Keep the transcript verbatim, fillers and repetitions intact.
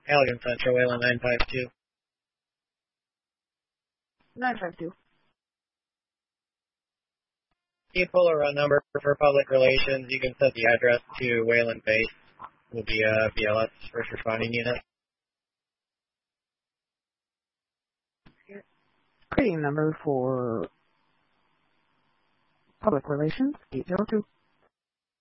Allegan Central, Wayland nine five two. nine five two. People or a number for public relations, you can set the address to Wayland Base. Will be a B L S first responding unit. Creating number for public relations, eight zero two.